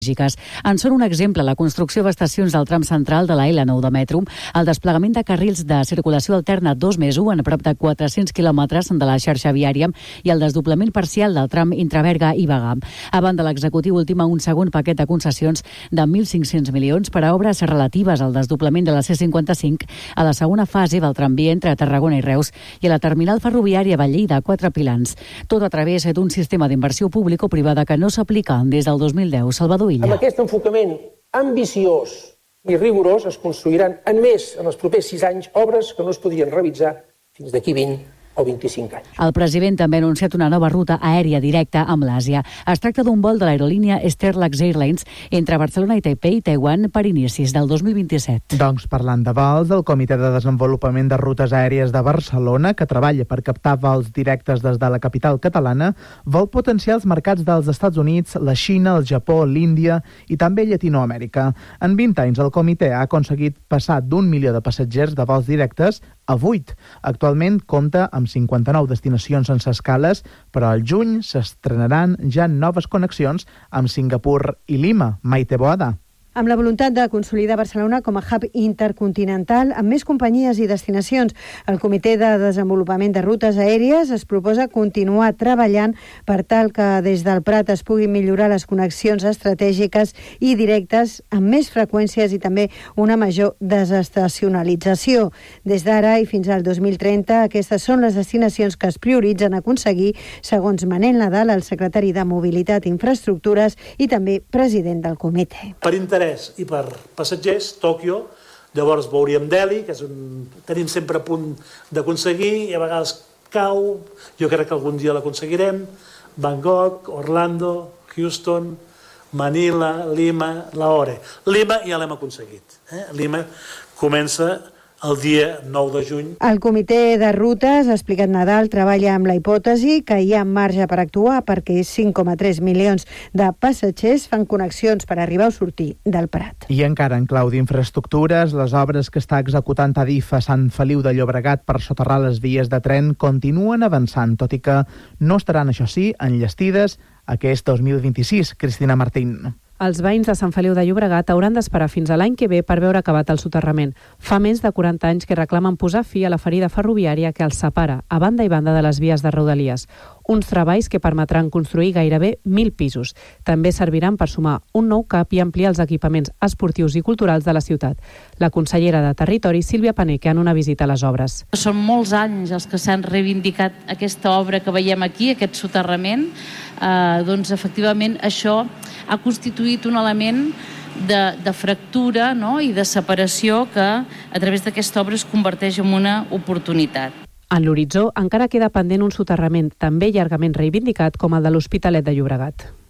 En són un exemple la construcció d'estacions del tram central de la L9 de metro, el desplegament de carrils de circulació alterna 2+1 en prop de 400 quilòmetres de la xarxa viària i el desdoblament parcial del tram entre Berga i Bagà. A banda, l'executiu ultima un segon paquet de concessions de 1.500 milions per a obres relatives al desdoblament de la C55 a la segona fase del tramvia entre Tarragona i Reus i a la terminal ferroviària Vallí de 4 pilans. Tot a través d'un sistema d'inversió público-privada que no s'aplica des del 2010. Salvador Illa. Amb aquest enfocament ambiciós i rigorós es construiran en els propers 6 anys obres que no es podrien realitzar fins d'aquí 20 o 25 anys. El president també ha anunciat una nova ruta aèria directa amb l'Àsia. Es tracta d'un vol de l'aerolínia Starlux Airlines entre Barcelona i Taipei i Taiwan per inicis del 2027. Doncs parlant de vols, el Comitè de Desenvolupament de Rutes Aèries de Barcelona, que treballa per captar vols directes des de la capital catalana, vol potenciar els mercats dels Estats Units, la Xina, el Japó, l'Índia i també Llatinoamèrica. En 20 anys, el comitè ha aconseguit passar d'1 milió de passatgers de vols directes a 8. Actualment compta amb 59 destinacions sense escales, però al juny s'estrenaran ja noves connexions amb Singapur i Lima. Maite Boada. Amb la voluntat de consolidar Barcelona com a hub intercontinental amb més companyies i destinacions, el Comitè de Desenvolupament de Rutes Aèries es proposa continuar treballant per tal que des del Prat es puguin millorar les connexions estratègiques i directes amb més freqüències i també una major desestacionalització. Des d'ara i fins al 2030, aquestes són les destinacions que es prioritzen a aconseguir, segons Manel Nadal, el secretari de Mobilitat i Infraestructures i també president del comitè. Per interès i per passatgers, Tòquio, llavors veuríem Delhi, que tenim sempre a punt d'aconseguir, i a vegades cau, jo crec que algun dia l'aconseguirem, Bangkok, Orlando, Houston, Manila, Lima, Lahore. Lima ja l'hem aconseguit. Lima comença el dia 9 de juny. El Comitè de Rutes, ha explicat Nadal, treballa amb la hipòtesi que hi ha marge per actuar perquè 5,3 milions de passatgers fan connexions per arribar o sortir del Prat. I encara en clau d'infraestructures, les obres que està executant Adif a Sant Feliu de Llobregat per soterrar les vies de tren continuen avançant, tot i que no estaran, això sí, enllestides aquest 2026. Cristina Martín. Els veïns de Sant Feliu de Llobregat hauran d'esperar fins a l'any que ve per veure acabat el soterrament. Fa més de 40 anys que reclamen posar fi a la ferida ferroviària que els separa a banda i banda de les vies de Rodalies. Uns treballs que permetran construir gairebé 1.000 pisos. També serviran per sumar un nou CAP i ampliar els equipaments esportius i culturals de la ciutat. La consellera de Territori, Sílvia Pané, que en una visita a les obres. Són molts anys els que s'han reivindicat aquesta obra que veiem aquí, aquest soterrament. Doncs efectivament això ha constituït un element de fractura, no? I de separació que a través d'aquesta obra es converteix en una oportunitat. En l'horitzó encara queda pendent un soterrament també llargament reivindicat com el de l'Hospitalet de Llobregat.